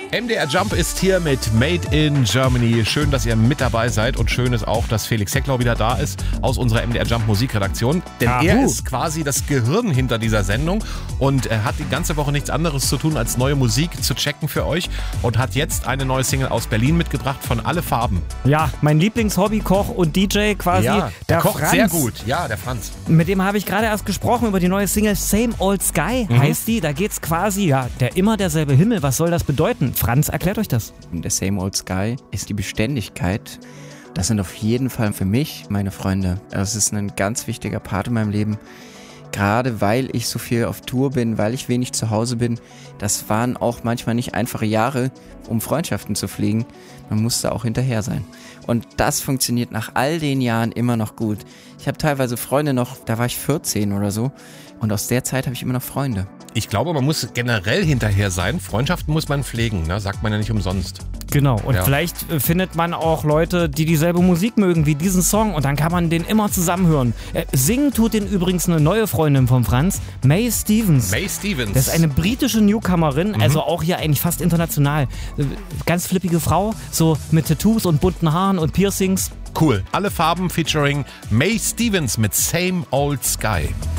MDR Jump ist hier mit Made in Germany. Schön, dass ihr mit dabei seid und schön ist auch, dass Felix Hecklau wieder da ist aus unserer MDR Jump Musikredaktion. Denn er ist quasi das Gehirn hinter dieser Sendung und er hat die ganze Woche nichts anderes zu tun, als neue Musik zu checken für euch und hat jetzt eine neue Single aus Berlin mitgebracht von Alle Farben. Ja, mein Lieblingshobby, Koch und DJ quasi. Ja, der kocht Franz. sehr gut. Ja, der Franz. Mit dem habe ich gerade erst gesprochen über die neue Single Same Old Sky heißt die. Da geht's quasi, immer derselbe Himmel. Was soll das bedeuten? Franz, erklärt euch das. Der Same Old Sky ist die Beständigkeit. Das sind auf jeden Fall für mich meine Freunde. Das ist ein ganz wichtiger Part in meinem Leben. Gerade weil ich so viel auf Tour bin, weil ich wenig zu Hause bin. Das waren auch manchmal nicht einfache Jahre, um Freundschaften zu pflegen. Man musste auch hinterher sein. Und das funktioniert nach all den Jahren immer noch gut. Ich habe teilweise Freunde noch, da war ich 14 oder so. Und aus der Zeit habe ich immer noch Freunde. Ich glaube, man muss generell hinterher sein. Freundschaften muss man pflegen, ne? Sagt man ja nicht umsonst. Genau, und vielleicht findet man auch Leute, die dieselbe Musik mögen wie diesen Song und dann kann man den immer zusammenhören. Singen tut den übrigens eine neue Freundin von Franz, Mae Stevens. Mae Stevens. Das ist eine britische Newcomerin, also auch hier eigentlich fast international. Ganz flippige Frau, so mit Tattoos und bunten Haaren und Piercings. Cool. Alle Farben featuring Mae Stevens mit Same Old Sky.